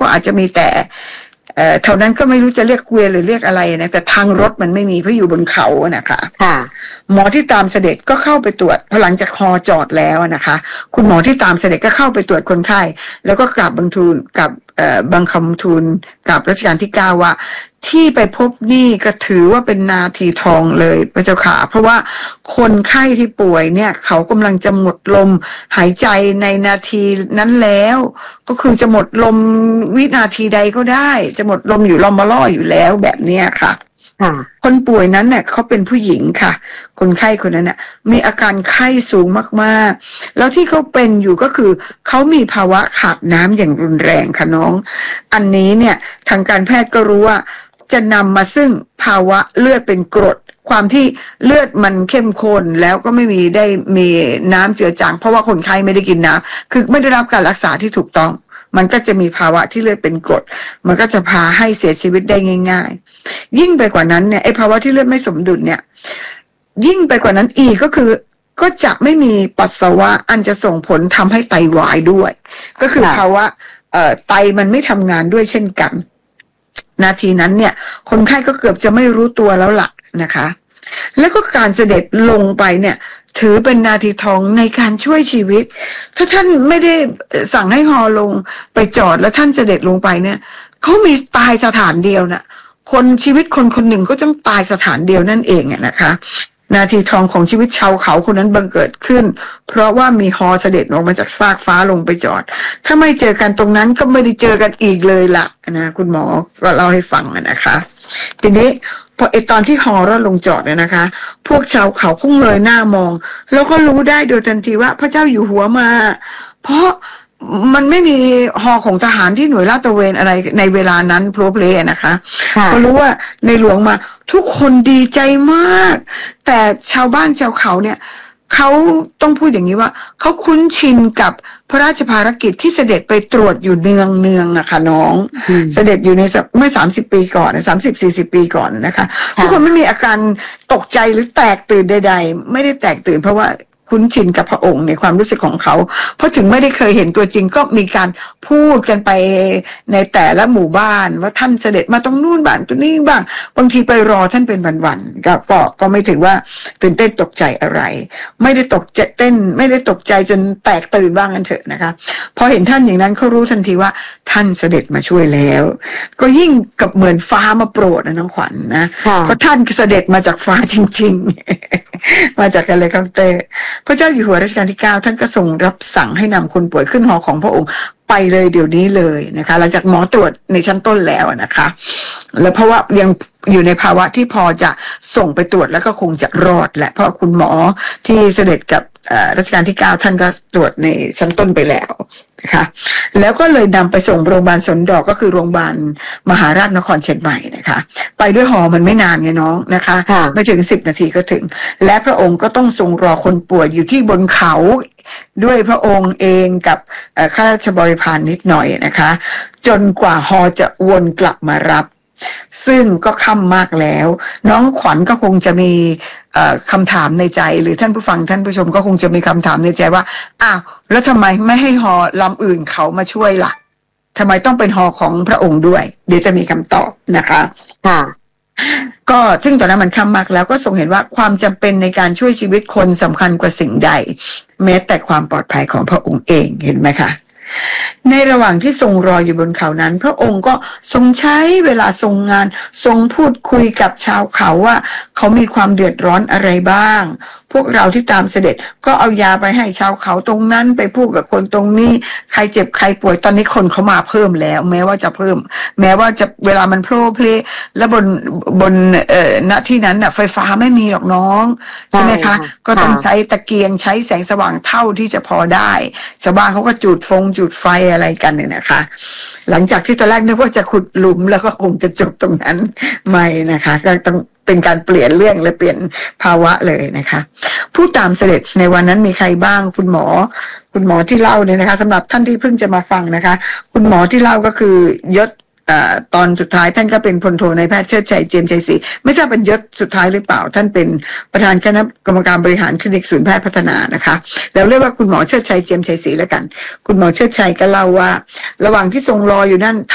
อาจจะมีแต่เท่านั้นก็ไม่รู้จะเรียกเกวียนหรือเรียกอะไรนะแต่ทางรถมันไม่มีเพราะอยู่บนเขานะคะหมอที่ตามเสด็จก็เข้าไปตรวจพอหลังจากฮอจอดแล้วนะคะคุณหมอที่ตามเสด็จก็เข้าไปตรวจคนไข้แล้วก็กราบบังทูลกับบังคำทูลกับรัชกาลที่9ว่าที่ไปพบนี่ก็ถือว่าเป็นนาทีทองเลยพระเจ้าค่ะเพราะว่าคนไข้ที่ป่วยเนี่ยเขากำลังจะหมดลมหายใจในนาทีนั้นแล้วก็คือจะหมดลมวินาทีใดก็ได้จะหมดลมอยู่ลมมาล่ออยู่แล้วแบบเนี้ยค่ะคนป่วยนั้นเนี่ยเขาเป็นผู้หญิงค่ะคนไข้คนนั้นน่ะมีอาการไข้สูงมากๆแล้วที่เขาเป็นอยู่ก็คือเขามีภาวะขาดน้ำอย่างรุนแรงค่ะน้องอันนี้เนี่ยทางการแพทย์ก็รู้ว่าจะนำมาซึ่งภาวะเลือดเป็นกรดความที่เลือดมันเข้มข้นแล้วก็ไม่มีน้ำเจือจางเพราะว่าคนไข้ไม่ได้กินน้ำคือไม่ได้รับการรักษาที่ถูกต้องมันก็จะมีภาวะที่เลือดเป็นกรดมันก็จะพาให้เสียชีวิตได้ง่ายๆยิ่งไปกว่านั้นเนี่ยไอ้ภาวะที่เลือดไม่สมดุลเนี่ยยิ่งไปกว่านั้นอีกก็คือก็จะไม่มีปัสสาวะอันจะส่งผลทำให้ไตวายด้วยก็คือภาวะไตมันไม่ทำงานด้วยเช่นกันนาทีนั้นเนี่ยคนไข้ก็เกือบจะไม่รู้ตัวแล้วล่ะนะคะแล้วก็การเสด็จลงไปเนี่ยถือเป็นนาทีทองในการช่วยชีวิตถ้าท่านไม่ได้สั่งให้ฮอลงไปจอดแล้วท่านเสด็จลงไปเนี่ยเขามีตายสถานเดียวนะคนชีวิตคนคนหนึ่งก็ต้องตายสถานเดียวนั่นเองนะคะนาทีทองของชีวิตชาวเขาคนนั้นบังเกิดขึ้นเพราะว่ามีฮอเสด็จออกมาจากฟากฟ้าลงไปจอดถ้าไม่เจอกันตรงนั้นก็ไม่ได้เจอกันอีกเลยล่ะนะคุณหมอก็เล่าให้ฟังนะคะทีนี้พอตอนที่ฮอรถลงจอดเนี่ยนะคะพวกชาวเขาคงเงยหน้ามองแล้วก็รู้ได้โดยทันทีว่าพระเจ้าอยู่หัวมาเพราะมันไม่มีฮอของทหารที่หน่วยลาดตระเวนอะไรในเวลานั้นโผล่เพลนะคะพอรู้ว่าในหลวงมาทุกคนดีใจมากแต่ชาวบ้านชาวเขาเนี่ยเขาต้องพูดอย่างนี้ว่าเขาคุ้นชินกับพระราชภารกิจที่เสด็จไปตรวจอยู่เนืองนะคะน้องเสด็จอยู่ในเมื่อ30 ปีก่อน30-40 ปีก่อนนะคะทุกคนไม่มีอาการตกใจหรือแตกตื่นใดๆไม่ได้แตกตื่นเพราะว่าคุ้นชินกับพระองค์ในความรู้สึกของเขาเพราะถึงไม่ได้เคยเห็นตัวจริงก็มีการพูดกันไปในแต่ละหมู่บ้านว่าท่านเสด็จมาตรงนู่นบ้างตรงนี้บ้างบางทีไปรอท่านเป็นวันๆก็ไม่ถือว่าตื่นเต้นตกใจอะไรไม่ได้ตกใจเต้นไม่ได้ตกใจจนแตกตื่นบ้างกันเถอะนะคะพอเห็นท่านอย่างนั้นเขารู้ทันทีว่าท่านเสด็จมาช่วยแล้วก็ยิ่งกับเหมือนฟ้ามาโปรดนะน้องขวัญนะเพราะท่านเสด็จมาจากฟ้าจริงๆมาจากเฮลิคอปเตอร์พระเจ้าอยู่หัวรัชกาลที่9ท่านก็ทรงรับสั่งให้นำคนป่วยขึ้นหอของพระองค์ไปเลยเดี๋ยวนี้เลยนะคะหลังจากหมอตรวจในชั้นต้นแล้วนะคะแล้วเพราะว่ายังอยู่ในภาวะที่พอจะส่งไปตรวจแล้วก็คงจะรอดแหละเพราะคุณหมอที่เสด็จกับรัชกาลที่9ท่านก็ตรวจในชั้นต้นไปแล้วนะคะแล้วก็เลยนำไปส่งโรงพยาบาลสนดอกก็คือโรงพยาบาลมหาราชนครเชียงใหม่นะคะไปด้วยหอมันไม่นานไงน้องนะคะไม่ถึง10 นาทีก็ถึงและพระองค์ก็ต้องทรงรอคนป่วยอยู่ที่บนเขาด้วยพระองค์เองกับข้าราชบริพารนิดหน่อยนะคะจนกว่าฮอจะวนกลับมารับซึ่งก็ค่ำมากแล้วน้องขวัญก็คงจะมีคำถามในใจหรือท่านผู้ฟังท่านผู้ชมก็คงจะมีคำถามในใจว่าอ้าวแล้วทำไมไม่ให้ฮอลำอื่นเขามาช่วยล่ะทำไมต้องเป็นฮอของพระองค์ด้วยเดี๋ยวจะมีคำตอบนะคะก็ซึ่งตอนนั้นมันค่ำมากแล้วก็ทรงเห็นว่าความจำเป็นในการช่วยชีวิตคนสำคัญกว่าสิ่งใดแม้แต่ความปลอดภัยของพระองค์เองเห็นไหมคะในระหว่างที่ทรงรออยู่บนเขานั้นพระองค์ก็ทรงใช้เวลาทรงงานทรงพูดคุยกับชาวเขาว่าเขามีความเดือดร้อนอะไรบ้างพวกเราที่ตามเสด็จก็เอายาไปให้ชาวเขาตรงนั้นไปพูดกับคนตรงนี้ใครเจ็บใครป่วยตอนนี้คนเขามาเพิ่มแล้วแม้ว่าจะเวลามันโผล่เพลแล้วบนณที่นั้นน่ะไฟฟ้าไม่มีหรอกน้องใช่ไหมคะก็ต้องใช้ตะเกียงใช้แสงสว่างเท่าที่จะพอได้ชาวบ้านเขาก็จุดไฟอะไรกันเนี่ยนะคะหลังจากที่ตอนแรกนึกว่าจะขุดหลุมแล้วก็คงจะจบตรงนั้นไม่นะคะก็ต้องเป็นการเปลี่ยนเรื่องและเปลี่ยนภาวะเลยนะคะผู้ตามเสด็จในวันนั้นมีใครบ้างคุณหมอที่เล่าเนี่ยนะคะสำหรับท่านที่เพิ่งจะมาฟังนะคะคุณหมอที่เล่าก็คือยศตอนสุดท้ายท่านก็เป็นพลโทนายแพทย์เชิดชัยเจียมชัยศรีไม่ทราบเป็นยศสุดท้ายหรือเปล่าท่านเป็นประธานคณะกรรมการบริหารคลินิกศูนย์แพทย์พัฒนานะคะแล้วเรียกว่าคุณหมอเชิดชัยเจียมชัยศรีแล้วกันคุณหมอเชิดชัยก็เล่าว่าระหว่างที่ทรงรออยู่นั่น